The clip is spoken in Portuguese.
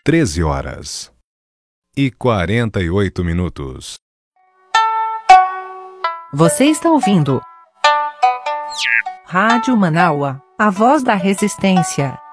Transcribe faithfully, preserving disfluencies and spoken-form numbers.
treze horas e quarenta e oito minutos. Você está ouvindo Rádio Manaua, a voz da resistência.